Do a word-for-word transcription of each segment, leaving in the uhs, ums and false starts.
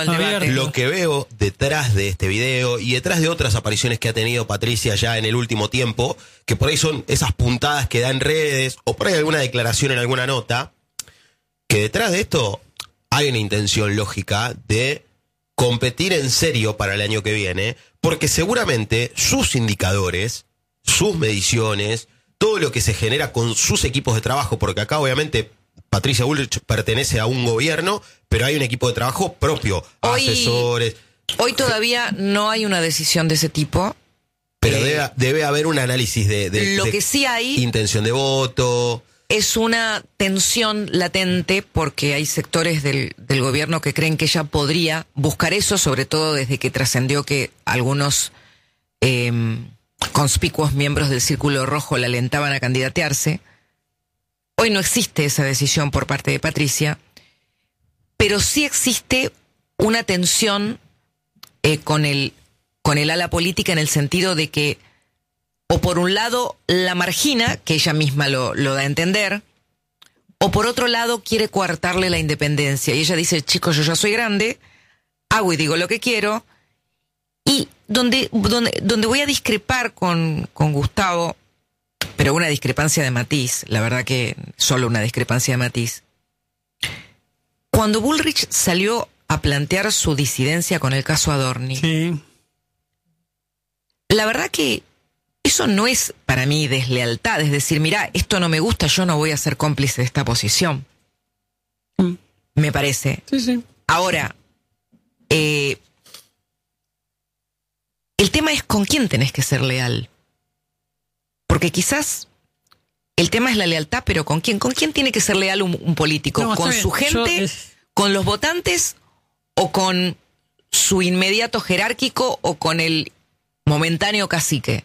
el debate. Lo que veo detrás de este video y detrás de otras apariciones que ha tenido Patricia ya en el último tiempo, que por ahí son esas puntadas que da en redes o por ahí alguna declaración en alguna nota, que detrás de esto hay una intención lógica de competir en serio para el año que viene, porque seguramente sus indicadores, sus mediciones, todo lo que se genera con sus equipos de trabajo, porque acá obviamente Patricia Bullrich pertenece a un gobierno, pero hay un equipo de trabajo propio, hoy, asesores. Hoy todavía no hay una decisión de ese tipo. Pero eh, debe, debe haber un análisis de, de, lo de que sí hay intención de voto. Es una tensión latente porque hay sectores del, del gobierno que creen que ella podría buscar eso, sobre todo desde que trascendió que algunos eh, conspicuos miembros del Círculo Rojo la alentaban a candidatearse. Hoy no existe esa decisión por parte de Patricia, pero sí existe una tensión eh, con el, con el ala política en el sentido de que o por un lado la margina, que ella misma lo, lo da a entender, o por otro lado quiere coartarle la independencia. Y ella dice, chicos, yo ya soy grande, hago y digo lo que quiero. Y donde, donde, donde voy a discrepar con, con Gustavo, pero una discrepancia de matiz, la verdad que solo una discrepancia de matiz. Cuando Bullrich salió a plantear su disidencia con el caso Adorni, sí. La verdad que eso no es para mí deslealtad, es decir, mira, esto no me gusta, yo no voy a ser cómplice de esta posición. Mm. Me parece. Sí, sí. Ahora, eh, el tema es con quién tenés que ser leal. Porque quizás el tema es la lealtad, pero ¿con quién? ¿Con quién tiene que ser leal un, un político? No, ¿Con su gente, es... con los votantes o con su inmediato jerárquico o con el momentáneo cacique?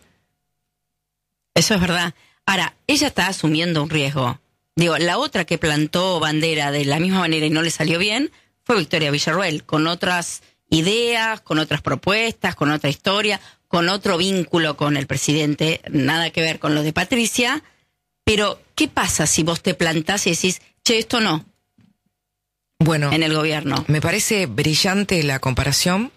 Eso es verdad. Ahora, ella está asumiendo un riesgo. Digo, la otra que plantó bandera de la misma manera y no le salió bien fue Victoria Villarruel, con otras ideas, con otras propuestas, con otra historia, con otro vínculo con el presidente, nada que ver con lo de Patricia. Pero, ¿qué pasa si vos te plantás y decís, che, esto no? Bueno, en el gobierno. Me parece brillante la comparación.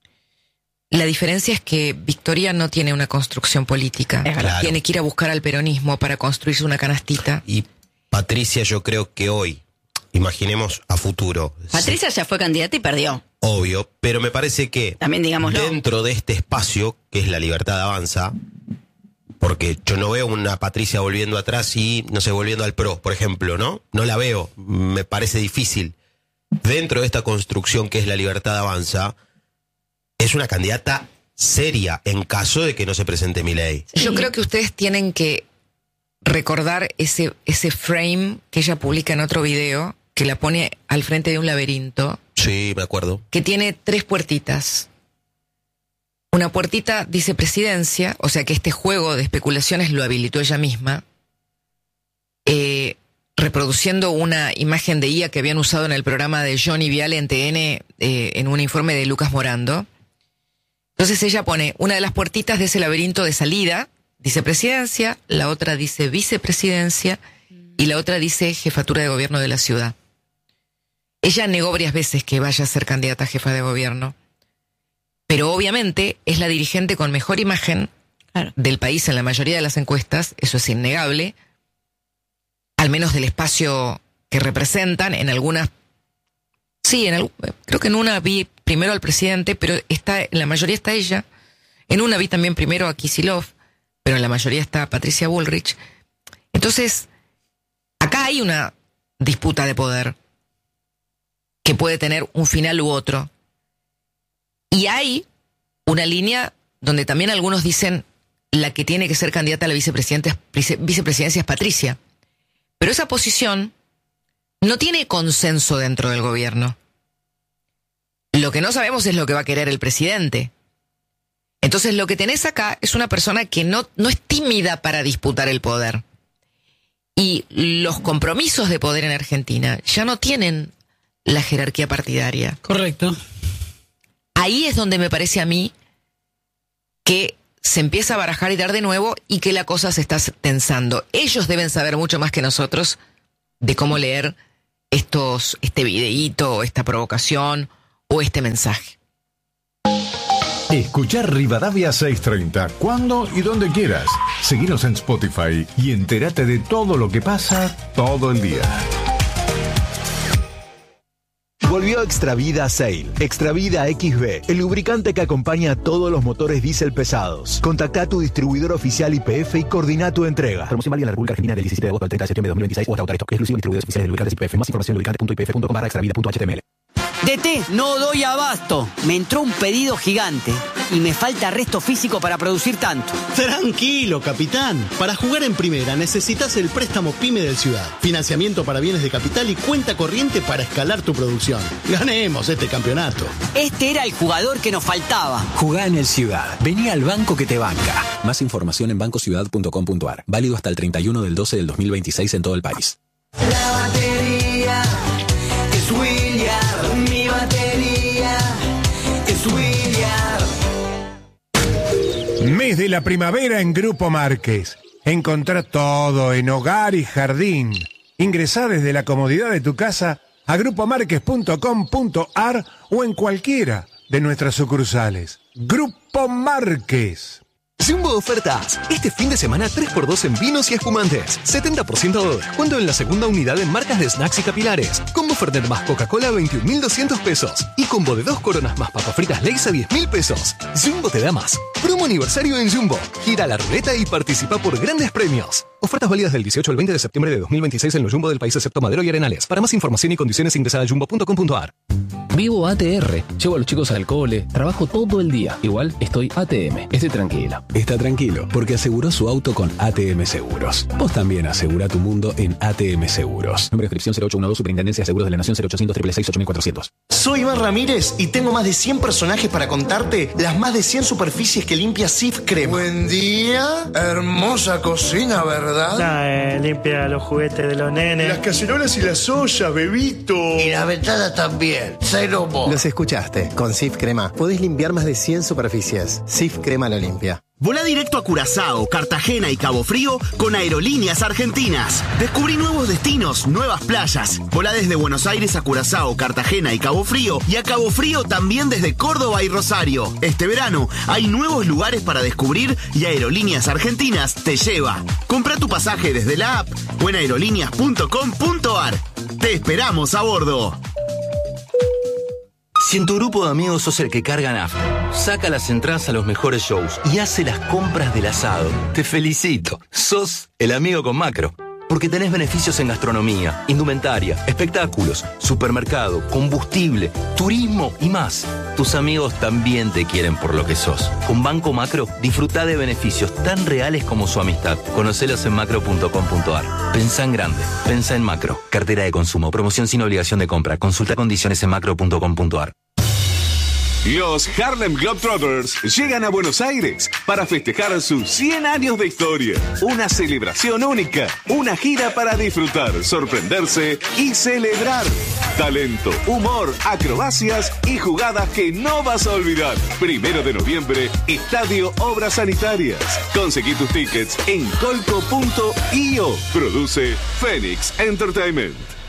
La diferencia es que Victoria no tiene una construcción política. Claro. Tiene que ir a buscar al peronismo para construirse una canastita. Y Patricia, yo creo que hoy, imaginemos a futuro. Patricia sí, ya fue candidata y perdió. Obvio, pero me parece que también digámoslo, dentro de este espacio, que es la libertad avanza, porque yo no veo una Patricia volviendo atrás y, no sé, volviendo al PRO, por ejemplo, ¿no? No la veo, me parece difícil. Dentro de esta construcción que es la libertad avanza, es una candidata seria en caso de que no se presente Milei. Yo creo que ustedes tienen que recordar ese, ese frame que ella publica en otro video, que la pone al frente de un laberinto. Sí, me acuerdo. Que tiene tres puertitas. Una puertita dice presidencia, o sea que este juego de especulaciones lo habilitó ella misma, eh, reproduciendo una imagen de I A que habían usado en el programa de Johnny Viale en T N, eh, en un informe de Lucas Morando. Entonces ella pone una de las puertitas de ese laberinto de salida, dice presidencia, la otra dice vicepresidencia y la otra dice jefatura de gobierno de la ciudad. Ella negó varias veces que vaya a ser candidata a jefa de gobierno, pero obviamente es la dirigente con mejor imagen claro. del país en la mayoría de las encuestas, eso es innegable, al menos del espacio que representan, en algunas... Sí, en el, creo que en una vi primero al presidente, pero está, en la mayoría está ella. En una vi también primero a Kicillof, pero en la mayoría está Patricia Bullrich. Entonces, acá hay una disputa de poder que puede tener un final u otro. Y hay una línea donde también algunos dicen la que tiene que ser candidata a la vicepresidencia, vicepresidencia es Patricia. Pero esa posición no tiene consenso dentro del gobierno. Lo que no sabemos es lo que va a querer el presidente. Entonces lo que tenés acá es una persona que no, no es tímida para disputar el poder. Y los compromisos de poder en Argentina ya no tienen la jerarquía partidaria. Correcto. Ahí es donde me parece a mí que se empieza a barajar y dar de nuevo y que la cosa se está tensando. Ellos deben saber mucho más que nosotros de cómo leer estos, este videíto, esta provocación, o este mensaje. Escuchar Rivadavia seiscientos treinta cuando y donde quieras. Seguinos en Spotify y entérate de todo lo que pasa todo el día. Volvió Extravida Sail. Extravida X B, el lubricante que acompaña a todos los motores diésel pesados. Contacta a tu distribuidor oficial Y P F y coordina tu entrega. Promoción válida en la República Argentina del diecisiete de agosto al treinta de septiembre de dos mil veintiséis o hasta agotar esto. Exclusivo de distribuidores oficiales de lubricantes Y P F. Más información en lubricante punto i p f punto com barra extravida punto h t m l. D T, no doy abasto. Me entró un pedido gigante y me falta resto físico para producir tanto. Tranquilo, capitán. Para jugar en primera necesitas el préstamo PYME del Ciudad. Financiamiento para bienes de capital y cuenta corriente para escalar tu producción. Ganemos este campeonato. Este era el jugador que nos faltaba. Jugá en el Ciudad. Vení al banco que te banca. Más información en banco ciudad punto com punto a r. Válido hasta el treinta y uno del doce del dos mil veintiséis en todo el país. La batería es William. Mi batería es William. Mes de la primavera en Grupo Márquez. Encontrá todo en hogar y jardín. Ingresá desde la comodidad de tu casa a grupo márquez punto com punto a r o en cualquiera de nuestras sucursales. Grupo Márquez. Jumbo ofertas. Este fin de semana tres por dos en vinos y espumantes. setenta por ciento de descuento en la segunda unidad en marcas de snacks y capilares. Combo Fernet más Coca-Cola a veintiún mil doscientos pesos. Y combo de dos coronas más papas fritas Lay's a diez mil pesos. Jumbo te da más. Promo aniversario en Jumbo. Gira la ruleta y participa por grandes premios. Ofertas válidas del dieciocho al veinte de septiembre de dos mil veintiséis en los Jumbo del país excepto Madero y Arenales. Para más información y condiciones ingresa a jumbo punto com punto a r. Vivo A T R. Llevo a los chicos al cole. Trabajo todo el día. Igual estoy A T M. Estoy tranquilo. Está tranquilo, porque aseguró su auto con A T M Seguros. Vos también asegura tu mundo en A T M Seguros. Número de inscripción cero ocho uno dos, Superintendencia de Seguros de la Nación cero ochocientos, seis seis seis, ocho mil cuatrocientos. Soy Iván Ramírez y tengo más de cien personajes para contarte las más de cien superficies que limpia Sif Crema. Buen día. Hermosa cocina, ¿verdad? Ah, eh, limpia los juguetes de los nenes. Las cacerolas y las ollas, bebito. Y la ventana también. Cero mo. Los escuchaste. Con Sif Crema podés limpiar más de cien superficies. Sif Crema lo limpia. Volá directo a Curazao, Cartagena y Cabo Frío con Aerolíneas Argentinas. Descubrí nuevos destinos, nuevas playas. Volá desde Buenos Aires a Curazao, Cartagena y Cabo Frío y a Cabo Frío también desde Córdoba y Rosario. Este verano hay nuevos lugares para descubrir y Aerolíneas Argentinas te lleva. Comprá tu pasaje desde la app o en aerolíneas punto com punto a r. Te esperamos a bordo. Si en tu grupo de amigos sos el que carga nafta, saca las entradas a los mejores shows y hace las compras del asado, te felicito. Sos el amigo con Macro. Porque tenés beneficios en gastronomía, indumentaria, espectáculos, supermercado, combustible, turismo y más. Tus amigos también te quieren por lo que sos. Con Banco Macro, disfrutá de beneficios tan reales como su amistad. Conocelos en macro punto com punto a r. Pensá en grande. Pensá en Macro. Cartera de consumo. Promoción sin obligación de compra. Consulta condiciones en macro punto com punto a r. Los Harlem Globetrotters llegan a Buenos Aires para festejar sus cien años de historia. Una celebración única, una gira para disfrutar, sorprenderse y celebrar. Talento, humor, acrobacias y jugadas que no vas a olvidar. Primero de noviembre, Estadio Obras Sanitarias. Conseguí tus tickets en colco punto i o. Produce Phoenix Entertainment.